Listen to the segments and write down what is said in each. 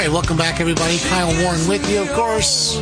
right, welcome back, everybody. Kyle Warren with you, of course.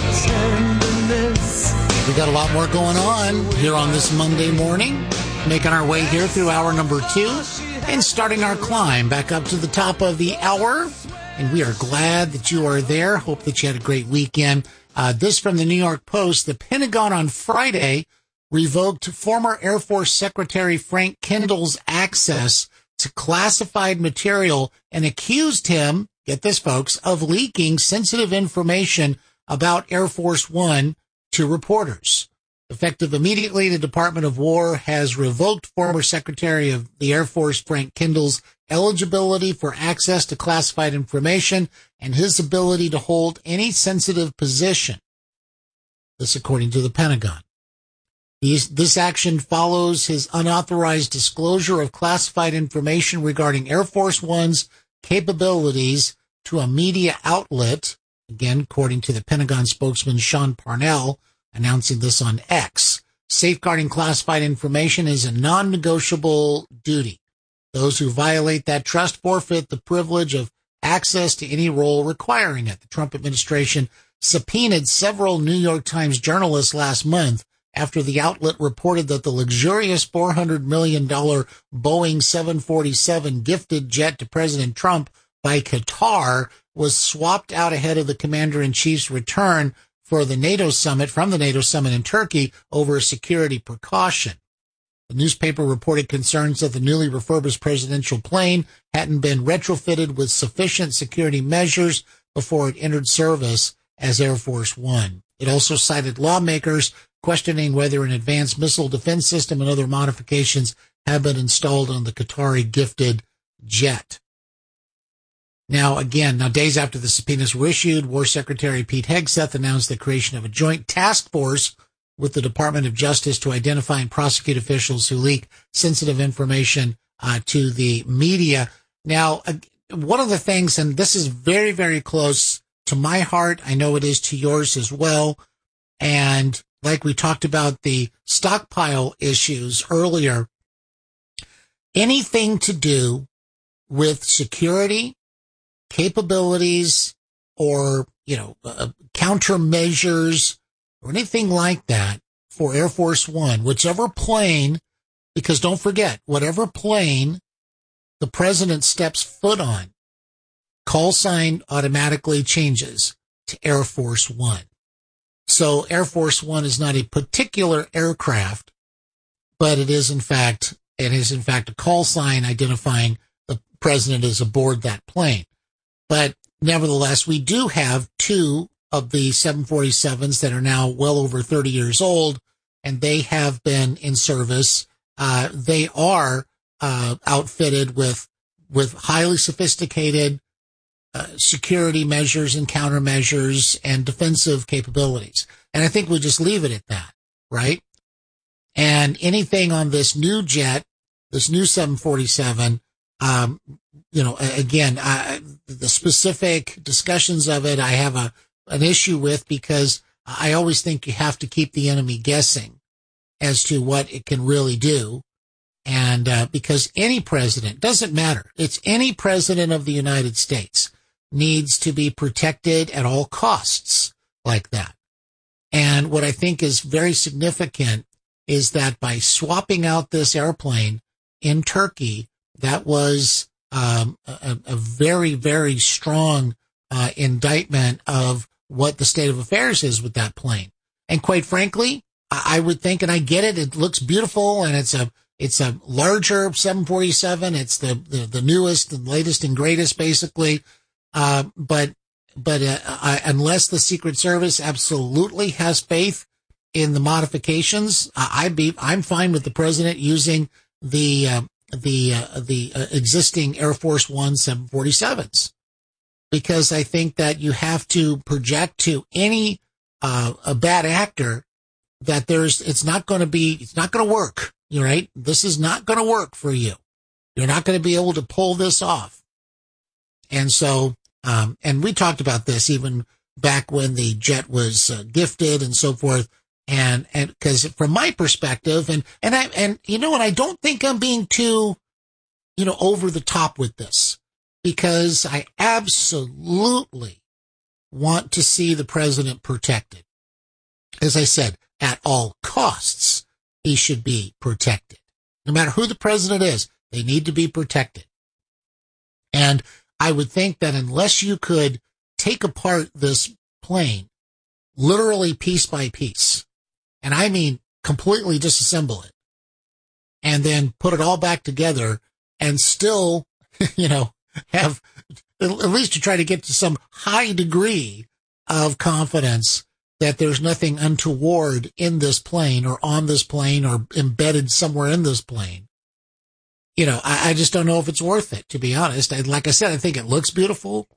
We got a lot more going on here on this Monday morning, making our way here through hour number 2 and starting our climb back up to the top of the hour. And we are glad that you are there. Hope that you had a great weekend. This from the New York Post. The Pentagon on Friday revoked former Air Force Secretary Frank Kendall's access to classified material and accused him, get this folks, of leaking sensitive information about Air Force One to reporters. Effective immediately, the Department of War has revoked former Secretary of the Air Force Frank Kendall's eligibility for access to classified information and his ability to hold any sensitive position. This according to the Pentagon. This action follows his unauthorized disclosure of classified information regarding Air Force One's capabilities to a media outlet, again, according to the Pentagon spokesman Sean Parnell, announcing this on X. Safeguarding classified information is a non-negotiable duty. Those who violate that trust forfeit the privilege of access to any role requiring it. The Trump administration subpoenaed several New York Times journalists last month after the outlet reported that the luxurious $400 million Boeing 747 gifted jet to President Trump by Qatar was swapped out ahead of the commander-in-chief's return from the NATO summit in Turkey over a security precaution. The newspaper reported concerns that the newly refurbished presidential plane hadn't been retrofitted with sufficient security measures before it entered service as Air Force One. It also cited lawmakers questioning whether an advanced missile defense system and other modifications have been installed on the Qatari gifted jet. Now, days after the subpoenas were issued, War Secretary Pete Hegseth announced the creation of a joint task force with the Department of Justice to identify and prosecute officials who leak sensitive information to the media. Now, one of the things, and this is very, very close to my heart, I know it is to yours as well, and like we talked about the stockpile issues earlier, anything to do with security, capabilities, or, countermeasures, or anything like that for Air Force One, whichever plane, because don't forget, whatever plane the president steps foot on, call sign automatically changes to Air Force One. So Air Force One is not a particular aircraft, but it is in fact a call sign identifying the president is aboard that plane. But nevertheless, we do have 2 of the 747s that are now well over 30 years old, and they have been in service. They are outfitted with highly sophisticated security measures and countermeasures and defensive capabilities. And I think we'll just leave it at that, right? And anything on this new jet, this new 747, the specific discussions of it, I have an issue with, because I always think you have to keep the enemy guessing as to what it can really do. And because any president, doesn't matter, it's any president of the United States, needs to be protected at all costs like that. And what I think is very significant is that by swapping out this airplane in Turkey, that was a very, very strong indictment of what the state of affairs is with that plane. And quite frankly, I would think, and I get it, it looks beautiful, and it's a larger 747. It's the newest and latest and greatest, basically. But unless the Secret Service absolutely has faith in the modifications, I'm fine with the president using the existing Air Force One 747s, because I think that you have to project to any a bad actor that it's not going to work. Right? This is not going to work for you. You're not going to be able to pull this off. And so, and we talked about this even back when the jet was gifted and so forth. And because from my perspective, and I don't think I'm being too, over the top with this, because I absolutely want to see the president protected. As I said, at all costs, he should be protected. No matter who the president is, they need to be protected. And I would think that unless you could take apart this plane, literally piece by piece, and I mean completely disassemble it, and then put it all back together and still, have at least to try to get to some high degree of confidence that there's nothing untoward in this plane or on this plane or embedded somewhere in this plane. I just don't know if it's worth it, to be honest. Like I said, I think it looks beautiful.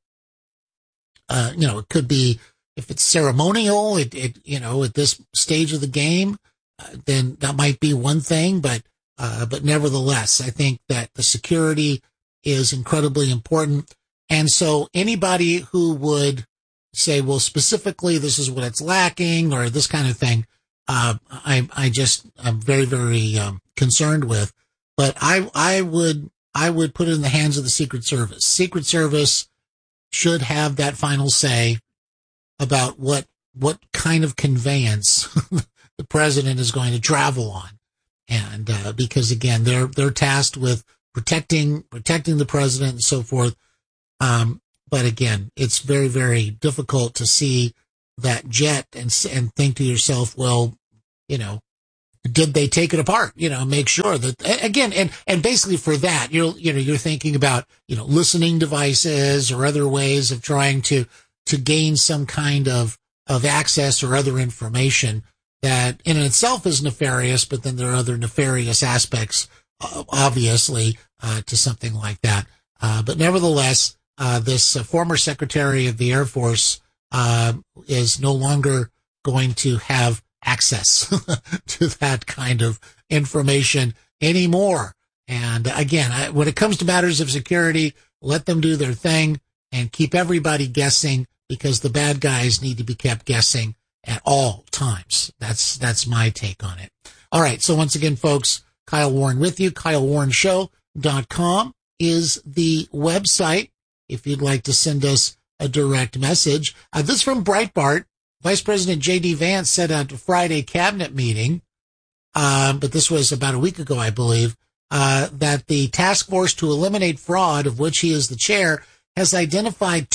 It could be, if it's ceremonial, at this stage of the game, then that might be one thing, but nevertheless, I think that the security is incredibly important. And so anybody who would say, well, specifically, this is what it's lacking or this kind of thing, I'm very, very, concerned with, but I would put it in the hands of the Secret Service. Secret Service should have that final say about what kind of conveyance the president is going to travel on. And, because again, they're tasked with protecting the president and so forth. But again, it's very, very difficult to see that jet and think to yourself, well, did they take it apart? Make sure that, again, and basically for that, you're thinking about, listening devices or other ways of trying to gain some kind of access or other information that in itself is nefarious, but then there are other nefarious aspects, obviously, to something like that. But nevertheless, this former Secretary of the Air Force is no longer going to have access to that kind of information anymore. And again, when it comes to matters of security, let them do their thing and keep everybody guessing, because the bad guys need to be kept guessing at all times. That's my take on it. All right. So once again, folks, Kyle Warren with you. KyleWarrenShow.com is the website if you'd like to send us a direct message. This from Breitbart. Vice President J.D. Vance said at a Friday cabinet meeting, but this was about a week ago, I believe, that the task force to eliminate fraud, of which he is the chair, has identified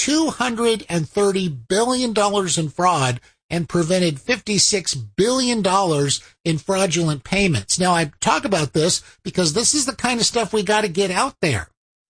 $230 billion in fraud and prevented $56 billion in fraudulent payments. Now, I talk about this because this is the kind of stuff we got to get out there.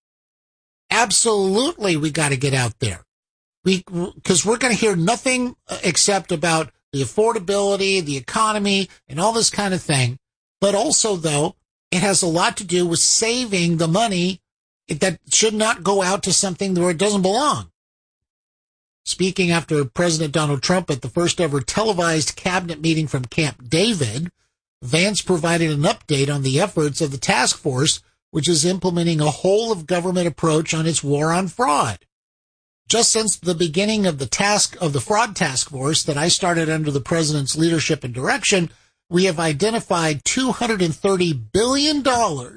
Absolutely, we got to get out there. Because we're going to hear nothing except about the affordability, the economy, and all this kind of thing. But also, though, it has a lot to do with saving the money that should not go out to something where it doesn't belong. Speaking after President Donald Trump at the first ever televised cabinet meeting from Camp David, Vance provided an update on the efforts of the task force, which is implementing a whole of government approach on its war on fraud. Just since the beginning of the fraud task force that I started under the president's leadership and direction, we have identified $230 billion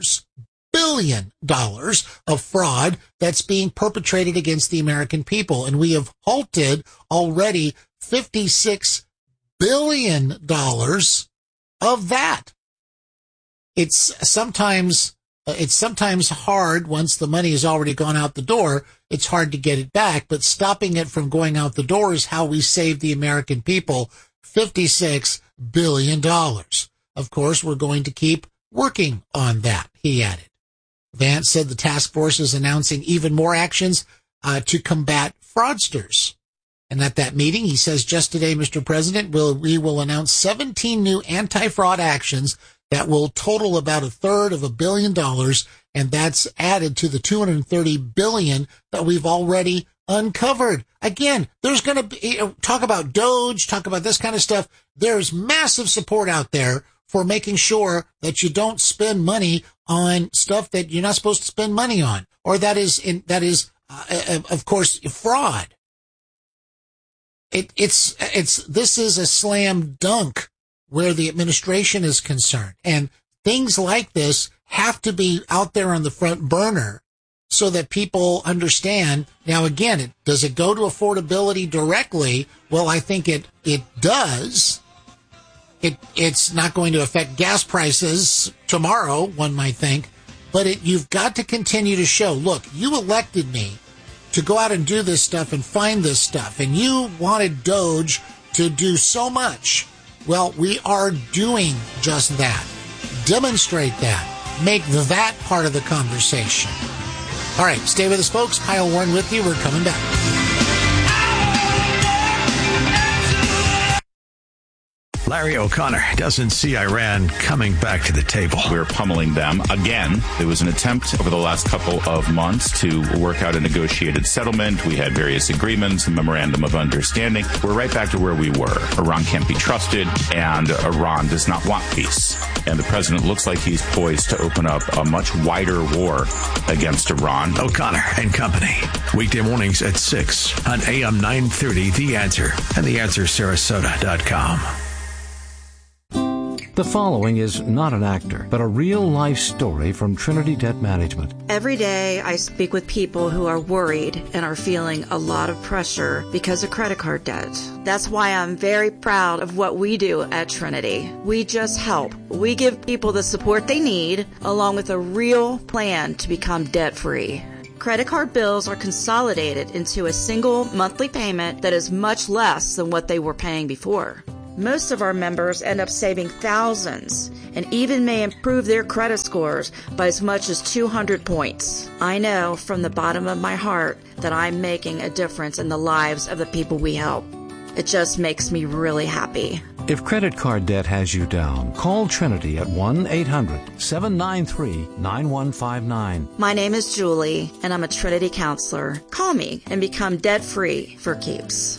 of fraud that's being perpetrated against the American people. And we have halted already $56 billion of that. It's sometimes hard once the money has already gone out the door. It's hard to get it back, but stopping it from going out the door is how we save the American people $56 billion. Of course, we're going to keep working on that, he added. Vance said the task force is announcing even more actions to combat fraudsters. And at that meeting, he says, just today, Mr. President, we will announce 17 new anti-fraud actions that will total about $250 million, and that's added to the $230 billion that we've already uncovered. Again, there's going to be, talk about DOGE, talk about this kind of stuff. There's massive support out there for making sure that you don't spend money on stuff that you're not supposed to spend money on, or that is, of course, fraud. This is a slam dunk where the administration is concerned, and things like this have to be out there on the front burner so that people understand. Now, again, does it go to affordability directly? Well, I think it does. It's not going to affect gas prices tomorrow, one might think, but you've got to continue to show, look, you elected me to go out and do this stuff and find this stuff, and you wanted DOGE to do so much. Well, we are doing just that. Demonstrate that. Make that part of the conversation. All right, stay with us, folks. Kyle Warren with you. We're coming back. Larry O'Connor doesn't see Iran coming back to the table. We're pummeling them again. There was an attempt over the last couple of months to work out a negotiated settlement. We had various agreements, a memorandum of understanding. We're right back to where we were. Iran can't be trusted, and Iran does not want peace. And the president looks like he's poised to open up a much wider war against Iran. O'Connor and Company. Weekday mornings at 6 on AM 930, The Answer, and TheAnswerSarasota.com. The following is not an actor, but a real-life story from Trinity Debt Management. Every day I speak with people who are worried and are feeling a lot of pressure because of credit card debt. That's why I'm very proud of what we do at Trinity. We just help. We give people the support they need, along with a real plan to become debt-free. Credit card bills are consolidated into a single monthly payment that is much less than what they were paying before. Most of our members end up saving thousands and even may improve their credit scores by as much as 200 points. I know from the bottom of my heart that I'm making a difference in the lives of the people we help. It just makes me really happy. If credit card debt has you down, call Trinity at 1-800-793-9159. My name is Julie, and I'm a Trinity counselor. Call me and become debt-free for keeps.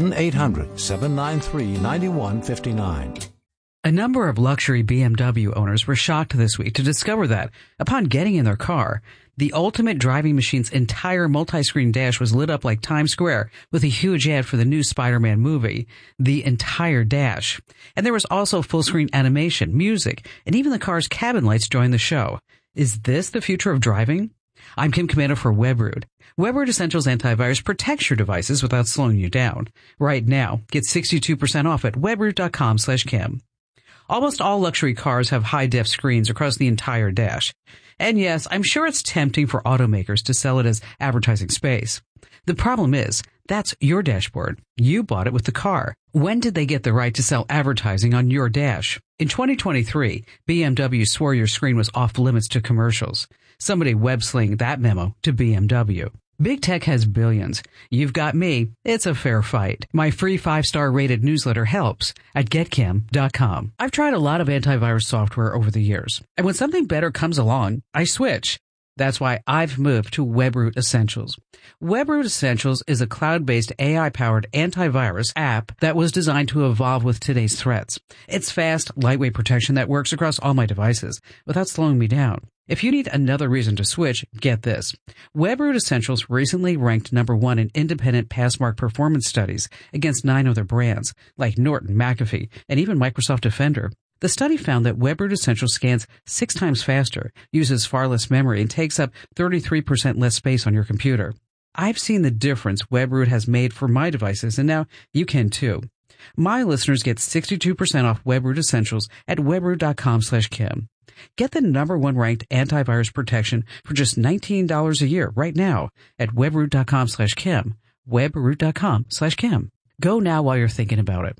1-800-793-9159. A number of luxury BMW owners were shocked this week to discover that, upon getting in their car, the Ultimate Driving Machine's entire multi-screen dash was lit up like Times Square with a huge ad for the new Spider-Man movie, the entire dash. And there was also full-screen animation, music, and even the car's cabin lights joined the show. Is this the future of driving? I'm Kim Comando for WebRoot. WebRoot Essentials Antivirus protects your devices without slowing you down. Right now, get 62% off at webroot.com/Kim. Almost all luxury cars have high-def screens across the entire dash. And yes, I'm sure it's tempting for automakers to sell it as advertising space. The problem is, that's your dashboard. You bought it with the car. When did they get the right to sell advertising on your dash? In 2023, BMW swore your screen was off limits to commercials. Somebody web-slinged that memo to BMW. Big tech has billions. You've got me. It's a fair fight. My free 5-star rated newsletter helps at getkim.com. I've tried a lot of antivirus software over the years, and when something better comes along, I switch. That's why I've moved to WebRoot Essentials. WebRoot Essentials is a cloud-based AI-powered antivirus app that was designed to evolve with today's threats. It's fast, lightweight protection that works across all my devices without slowing me down. If you need another reason to switch, get this. WebRoot Essentials recently ranked #1 in independent Passmark performance studies against 9 other brands, like Norton, McAfee, and even Microsoft Defender. The study found that WebRoot Essentials scans 6 times faster, uses far less memory, and takes up 33% less space on your computer. I've seen the difference WebRoot has made for my devices, and now you can too. My listeners get 62% off WebRoot Essentials at webroot.com/Kim. Get the #1 ranked antivirus protection for just $19 a year right now at webroot.com/Kim. webroot.com/Kim. Go now while you're thinking about it.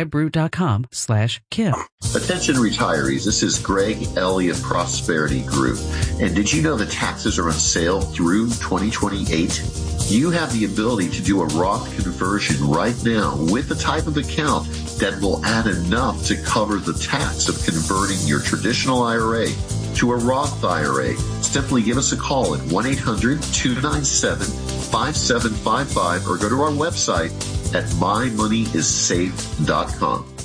webroot.com/Kim. Attention retirees, this is Greg Elliott Prosperity Group. And did you know that taxes are on sale through 2028? You have the ability to do a Roth conversion right now with the type of account that will add enough to cover the tax of converting your traditional IRA to a Roth IRA. Simply give us a call at 1-800-297-5755 or go to our website at mymoneyissafe.com.